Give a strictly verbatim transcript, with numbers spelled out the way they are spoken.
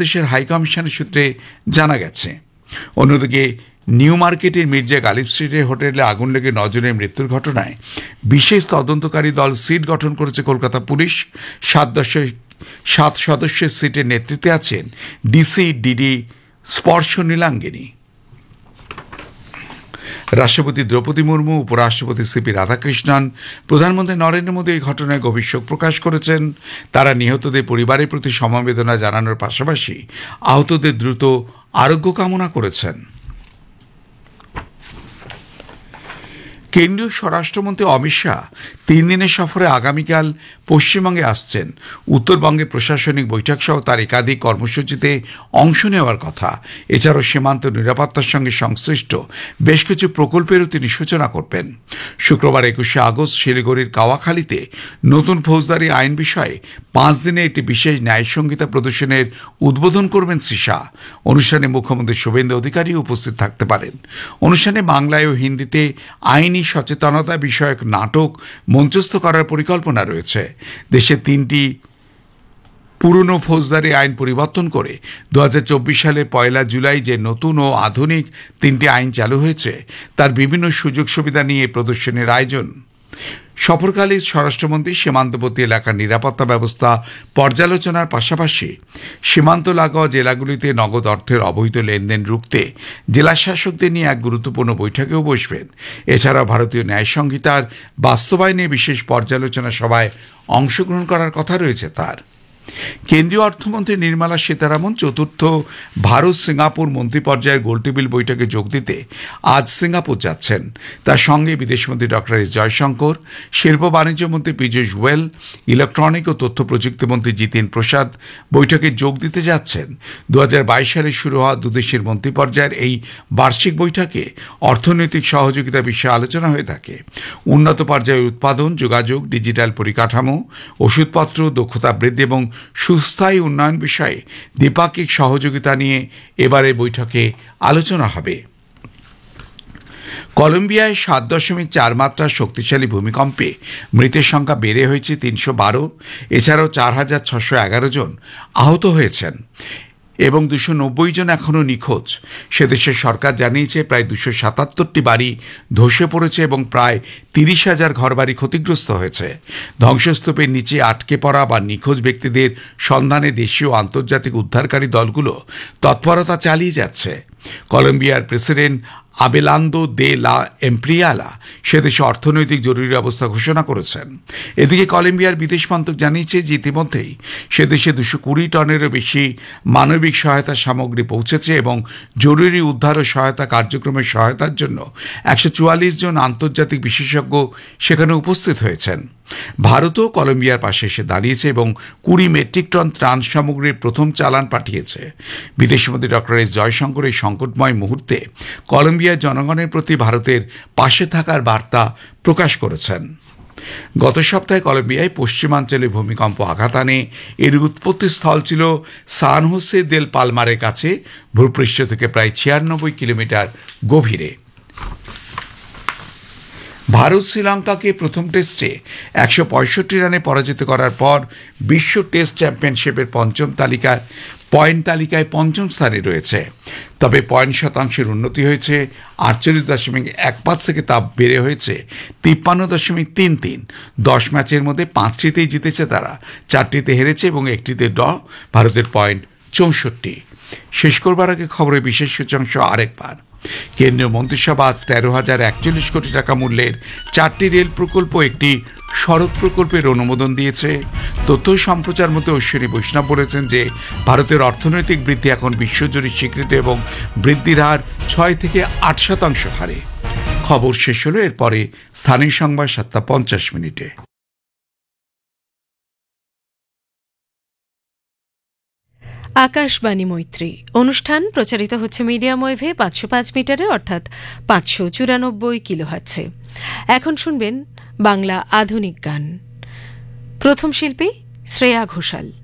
বাংলাদেশের হাইকমিশনের সূত্রে জানা গেছে। অন্যদিকে নিউ মার্কেটের মির্জা গালিব স্ট্রিটের হোটেলে আগুন লেগে নজনের মৃত্যুর ঘটনায় বিশেষ তদন্তকারী দল সিট গঠন করেছে কলকাতা পুলিশ। সাত সাত সদস্যের সিটের নেতৃত্বে আছেন ডিসি ডিডি স্পর্শ নীলাঙ্গিনী। রাষ্ট্রপতি দ্রৌপদী মুর্মু, উপরাষ্ট্রপতি সিপি রাধাকৃষ্ণন, প্রধানমন্ত্রী নরেন্দ্র মোদী এই ঘটনায় গভীর শোক প্রকাশ করেছেন। তারা নিহতদের পরিবারের প্রতি সমবেদনা জানানোর পাশাপাশি আহতদের দ্রুত আরোগ্য কামনা করেছেন। কেন্দ্রীয় স্বরাষ্ট্রমন্ত্রী অমিত শাহ তিন দিনের সফরে আগামীকাল পশ্চিমবঙ্গে আসছেন। উত্তরবঙ্গে প্রশাসনিক বৈঠক সহ তার একাধিক কর্মসূচিতে অংশ নেওয়ার কথা। এছাড়াও সীমান্ত নিরাপত্তার সঙ্গে সংশ্লিষ্ট বেশ কিছু প্রকল্পেরও তিনি সূচনা করবেন। শুক্রবার একুশে আগস্ট শিলিগুড়ির কাওয়াখালীতে নতুন ফৌজদারি আইন বিষয়ে পাঁচ দিনে একটি বিশেষ ন্যায় সংহিতা প্রদর্শনের উদ্বোধন করবেন শ্রী শাহ। অনুষ্ঠানে মুখ্যমন্ত্রী শুভেন্দু অধিকারী উপস্থিত থাকতে পারেন। অনুষ্ঠানে বাংলায় ও হিন্দিতে আইনি সচেতনতা বিষয়ক নাটক মঞ্চস্থ করার পরিকল্পনা রয়েছে। দেশে তিনটি পুরনো ফৌজদারি আইন পরিবর্তন করে দু হাজার চব্বিশ সালে পয়লা জুলাই যে নতুন ও আধুনিক তিনটি আইন চালু হয়েছে তার বিভিন্ন সুযোগ সুবিধা নিয়ে প্রদর্শনীর আয়োজন। সফরকালে স্বরাষ্ট্রমন্ত্রী সীমান্তবর্তী এলাকার নিরাপত্তা ব্যবস্থা পর্যালোচনার পাশাপাশি সীমান্ত লাগোয়া জেলাগুলিতে নগদ অর্থের অবৈধ লেনদেন রুখতে জেলা শাসকদের নিয়ে এক গুরুত্বপূর্ণ বৈঠকেও বসবেন। এছাড়াও ভারতীয় ন্যায় সংহিতার বাস্তবায়নে বিশেষ পর্যালোচনা সভায় অংশগ্রহণ করার কথা রয়েছে তার। কেন্দ্রীয় অর্থমন্ত্রী নির্মলা সীতারামন চতুর্থ ভারত সিঙ্গাপুর মন্ত্রী পর্যায়ের গোলটেবিল বৈঠকে যোগ দিতে আজ সিঙ্গাপুর যাচ্ছেন। তার সঙ্গে বিদেশমন্ত্রী ডক্টর এস জয়শঙ্কর, শিল্প বাণিজ্য মন্ত্রী পীযূষ গোয়েল, ইলেকট্রনিক ও তথ্য প্রযুক্তি মন্ত্রী জিতেন প্রসাদ বৈঠকে যোগ দিতে যাচ্ছেন। দু হাজার বাইশ সালে শুরু হওয়া দুদেশের মন্ত্রী পর্যায়ের এই বার্ষিক বৈঠকে অর্থনৈতিক সহযোগিতা বিষয়ে আলোচনা হয়ে থাকে। উন্নত পর্যায়ের উৎপাদন, যোগাযোগ, ডিজিটাল পরিকাঠামো, ওষুধপত্র, দক্ষতা বৃদ্ধি এবং সুস্থায়ী উন্নয়ন বিষয়ে দ্বিপাক্ষিক সহযোগিতা নিয়ে এবারে বৈঠকে আলোচনা হবে। কলম্বিয়ায় সাত দশমিক চার মাত্রার শক্তিশালী ভূমিকম্পে মৃতের সংখ্যা বেড়ে হয়েছে তিনশো বারো। এছাড়াও চার হাজার ছশো এগারো জন আহত হয়েছেন এবং দুশো নব্বই জন এখনও নিখোঁজ। সে দেশের সরকার জানিয়েছে প্রায় দুশো সাতাত্তরটি বাড়ি ধসে পড়েছে এবং প্রায় তিরিশ হাজার ঘরবাড়ি ক্ষতিগ্রস্ত হয়েছে। ধ্বংসস্তূপের নিচে আটকে পড়া বা নিখোঁজ ব্যক্তিদের সন্ধানে দেশীয় ও আন্তর্জাতিক উদ্ধারকারী দলগুলো তৎপরতা চালিয়ে যাচ্ছে। কলম্বিয়ার প্রেসিডেন্ট আবেলান্দো দে লা এমপ্রিয়ালা সে দেশে অর্থনৈতিক জরুরি অবস্থা ঘোষণা করেছেন। এদিকে কলম্বিয়ার বিদেশ মন্ত্রক জানিয়েছে যে ইতিমধ্যেই সে দেশে দুশো কুড়ি টনেরও বেশি মানবিক সহায়তা সামগ্রী পৌঁছেছে এবং জরুরি উদ্ধার ও সহায়তা কার্যক্রমের সহায়তার জন্য একশো চুয়াল্লিশ জন আন্তর্জাতিক বিশেষজ্ঞ সেখানে উপস্থিত হয়েছেন। ভারতও কলম্বিয়ার পাশে এসে দাঁড়িয়েছে এবং কুড়ি মেট্রিক টন ত্রাণ সামগ্রীর প্রথম চালান পাঠিয়েছে। বিদেশমন্ত্রী ডক্টর এস জয়শঙ্কর এই সংকটময় মুহূর্তে কলম্বিয়ার জনগণের প্রতি ভারতের পাশে থাকার বার্তা প্রকাশ করেছেন। গত সপ্তাহে কলম্বিয়ায় পশ্চিমাঞ্চলে ভূমিকম্প আঘাত আনে। এর উৎপত্তি স্থল ছিল সান হোসে দেল পালমারের কাছে, ভূপৃষ্ঠ থেকে প্রায় ছিয়ানব্বই কিলোমিটার গভীরে। ভারত শ্রীলঙ্কাকে প্রথম টেস্টে একশো পঁয়ষট্টি রানে পরাজিত করার পর বিশ্ব টেস্ট চ্যাম্পিয়নশিপের পঞ্চম তালিকার পয়েন্ট তালিকায় পঞ্চম স্থানে রয়েছে। তবে পয়েন্ট শতাংশের উন্নতি হয়েছে। আটচল্লিশ দশমিক এক পাঁচ থেকে তা বেড়ে হয়েছে তিপ্পান্ন দশমিক তিন তিন। দশ ম্যাচের মধ্যে পাঁচটিতেই জিতেছে তারা, চারটিতে হেরেছে এবং একটিতে ড্র। ভারতের পয়েন্ট চৌষট্টি। শেষ করবার আগে খবরের বিশেষ সূচাংশ আরেকবার। কেন্দ্রীয় মন্ত্রিসভা আজ তেরো হাজার একচল্লিশ কোটি টাকা মূল্যের চারটি রেল প্রকল্প, একটি সড়ক প্রকল্পের অনুমোদন দিয়েছে। তথ্য সম্প্রচার মধ্যে অশ্বিনী বৈষ্ণব বলেছেন যে ভারতের অর্থনৈতিক বৃদ্ধি এখন বিশ্বজুড়ে স্বীকৃত এবং বৃদ্ধির হার ছয় থেকে আট শতাংশ হারে। খবর শেষ হলো। এরপরে স্থানীয় সংবাদ সাতটা পঞ্চাশ মিনিটে। আকাশবাণী মৈত্রী অনুষ্ঠান প্রচারিত হচ্ছে মিডিয়াম ওয়েভে পাঁচশো পাঁচ মিটারে অর্থাৎ পাঁচশো চুরানব্বই কিলোহার্টজে। এখন শুনবেন বাংলা আধুনিক গান। প্রথম শিল্পী শ্রেয়া ঘোষাল।